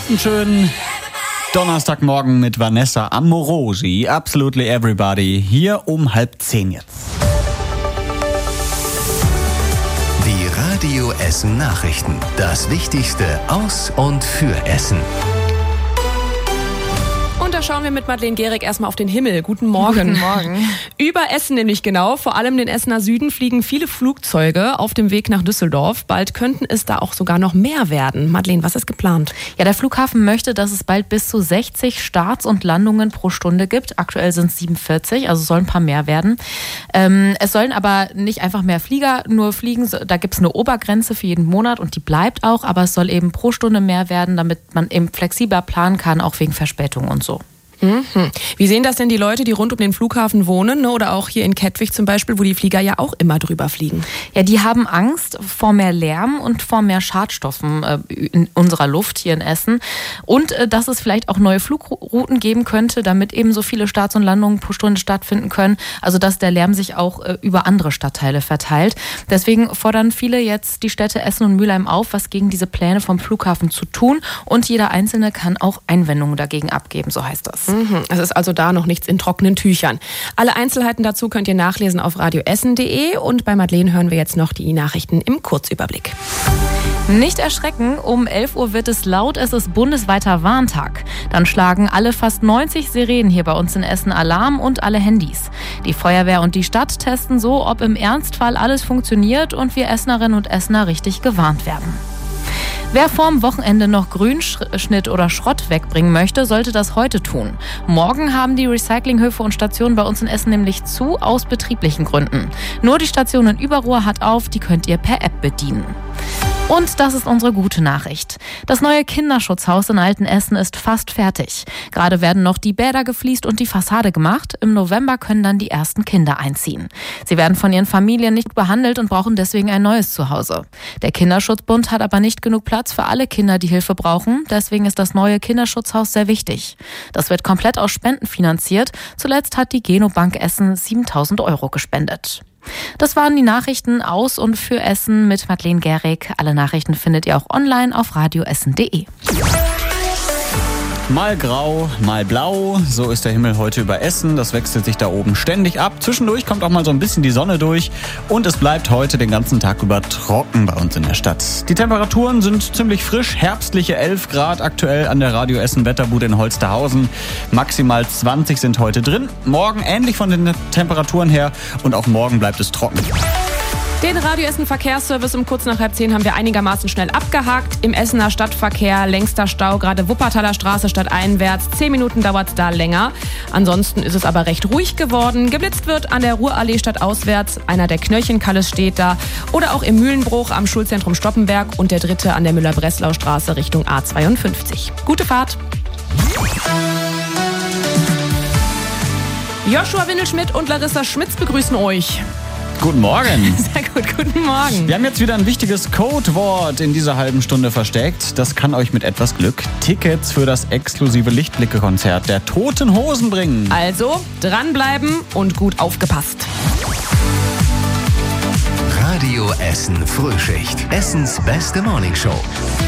Einen schönen Donnerstagmorgen mit Vanessa Amorosi, Absolutely Everybody, hier um 9:30 jetzt. Die Radio Essen Nachrichten. Das Wichtigste aus und für Essen. Und da schauen wir mit Madeleine Gehrig erstmal auf den Himmel. Guten Morgen. Guten Morgen. Über Essen nämlich genau. Vor allem den Essener Süden fliegen viele Flugzeuge auf dem Weg nach Düsseldorf. Bald könnten es da auch sogar noch mehr werden. Madeleine, was ist geplant? Ja, der Flughafen möchte, dass es bald bis zu 60 Starts und Landungen pro Stunde gibt. Aktuell sind es 47, also sollen ein paar mehr werden. Es sollen aber nicht einfach mehr Flieger nur fliegen. Da gibt es eine Obergrenze für jeden Monat und die bleibt auch. Aber es soll eben pro Stunde mehr werden, damit man eben flexibler planen kann, auch wegen Verspätungen und so. Wie sehen das denn die Leute, die rund um den Flughafen wohnen, ne? Oder auch hier in Kettwig zum Beispiel, wo die Flieger ja auch immer drüber fliegen? Ja, die haben Angst vor mehr Lärm und vor mehr Schadstoffen in unserer Luft hier in Essen. Und dass es vielleicht auch neue Flugrouten geben könnte, damit eben so viele Starts und Landungen pro Stunde stattfinden können. Also dass der Lärm sich auch über andere Stadtteile verteilt. Deswegen fordern viele jetzt die Städte Essen und Mülheim auf, was gegen diese Pläne vom Flughafen zu tun. Und jeder Einzelne kann auch Einwendungen dagegen abgeben, so heißt das. Es ist also da noch nichts in trockenen Tüchern. Alle Einzelheiten dazu könnt ihr nachlesen auf radioessen.de und bei Madeleine hören wir jetzt noch die Nachrichten im Kurzüberblick. Nicht erschrecken, um 11 Uhr wird es laut, es ist bundesweiter Warntag. Dann schlagen alle fast 90 Sirenen hier bei uns in Essen Alarm und alle Handys. Die Feuerwehr und die Stadt testen so, ob im Ernstfall alles funktioniert und wir Essenerinnen und Essener richtig gewarnt werden. Wer vorm Wochenende noch Grünschnitt oder Schrott wegbringen möchte, sollte das heute tun. Morgen haben die Recyclinghöfe und Stationen bei uns in Essen nämlich zu, aus betrieblichen Gründen. Nur die Station in Überruhr hat auf, die könnt ihr per App bedienen. Und das ist unsere gute Nachricht. Das neue Kinderschutzhaus in Altenessen ist fast fertig. Gerade werden noch die Bäder gefliest und die Fassade gemacht. Im November können dann die ersten Kinder einziehen. Sie werden von ihren Familien nicht behandelt und brauchen deswegen ein neues Zuhause. Der Kinderschutzbund hat aber nicht genug Platz für alle Kinder, die Hilfe brauchen. Deswegen ist das neue Kinderschutzhaus sehr wichtig. Das wird komplett aus Spenden finanziert. Zuletzt hat die Genobank Essen 7.000 € gespendet. Das waren die Nachrichten aus und für Essen mit Madeleine Gehrig. Alle Nachrichten findet ihr auch online auf radioessen.de. Mal grau, mal blau, so ist der Himmel heute über Essen. Das wechselt sich da oben ständig ab. Zwischendurch kommt auch mal so ein bisschen die Sonne durch. Und es bleibt heute den ganzen Tag über trocken bei uns in der Stadt. Die Temperaturen sind ziemlich frisch, herbstliche 11 Grad aktuell an der Radio Essen Wetterbude in Holsterhausen. Maximal 20 sind heute drin. Morgen ähnlich von den Temperaturen her und auch morgen bleibt es trocken. Den Radio Essen Verkehrsservice um kurz nach 9:30 haben wir einigermaßen schnell abgehakt. Im Essener Stadtverkehr längster Stau, gerade Wuppertaler Straße stadteinwärts. 10 Minuten dauert es da länger. Ansonsten ist es aber recht ruhig geworden. Geblitzt wird an der Ruhrallee stadtauswärts. Einer der Knöllchenkalles steht da. Oder auch im Mühlenbruch am Schulzentrum Stoppenberg und der dritte an der Müller-Breslau-Straße Richtung A52. Gute Fahrt! Joshua Windelschmidt und Larissa Schmitz begrüßen euch. Guten Morgen. Sehr gut, guten Morgen. Wir haben jetzt wieder ein wichtiges Codewort in dieser halben Stunde versteckt. Das kann euch mit etwas Glück Tickets für das exklusive Lichtblicke-Konzert der Toten Hosen bringen. Also dranbleiben und gut aufgepasst. Radio Essen Frühschicht. Essens beste Morningshow.